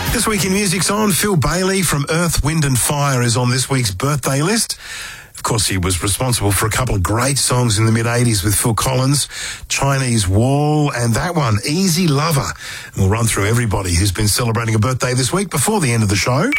This Week in Music's on. Phil Bailey from Earth, Wind and Fire is on this week's birthday list. Of course, he was responsible for a couple of great songs in the mid-'80s with Phil Collins, Chinese Wall, and that one, Easy Lover. And we'll run through everybody who's been celebrating a birthday this week before the end of the show.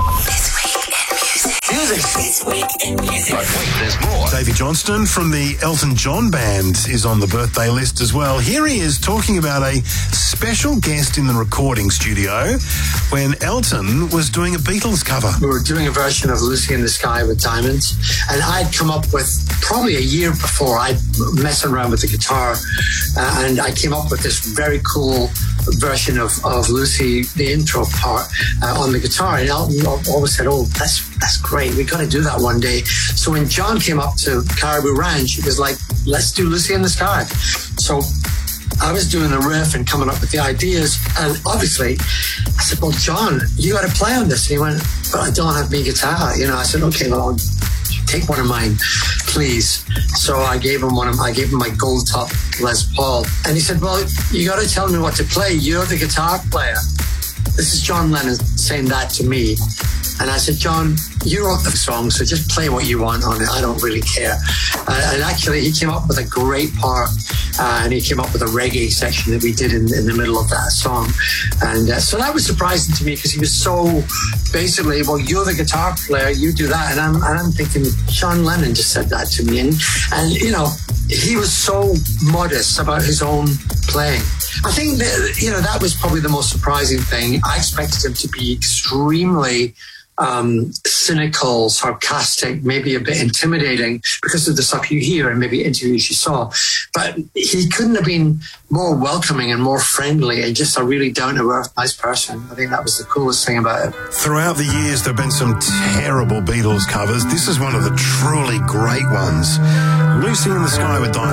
This Week in Music. But wait, there's more. Davey Johnston from the Elton John Band is on the birthday list as well. Here he is talking about a special guest in the recording studio when Elton was doing a Beatles cover. We were doing a version of Lucy in the Sky with Diamonds, and I'd come up with, probably a year before, I'd messing around with the guitar, and I came up with this very cool version of Lucy, the intro part, on the guitar. And Elton always said, "Oh, that's great. We got to do that one day." So when John came up to Caribou Ranch, it was like, "Let's do Lucy in the Sky." So I was doing the riff and coming up with the ideas, and obviously I said, "Well, John, you got to play on this." And he went, "But I don't have my guitar." I said, "Okay, well, I'll take one of mine, please." So I gave him my gold top Les Paul, and he said, "Well, you got to tell me what to play. You're the guitar player." This is John Lennon saying that to me. And I said, "John, you wrote the song, so just play what you want on it. I don't really care." And actually, he came up with a great part, and he came up with a reggae section that we did in the middle of that song. And so that was surprising to me, because he was so basically, "Well, you're the guitar player, you do that." And I'm thinking, John Lennon just said that to me. And he was so modest about his own playing. I think that, that was probably the most surprising thing. I expected him to be extremely cynical, sarcastic, maybe a bit intimidating because of the stuff you hear and maybe interviews you saw. But he couldn't have been more welcoming and more friendly and just a really down-to-earth, nice person. I think that was the coolest thing about it. Throughout the years, there have been some terrible Beatles covers. This is one of the truly great ones. Lucy in the Sky with Diamonds.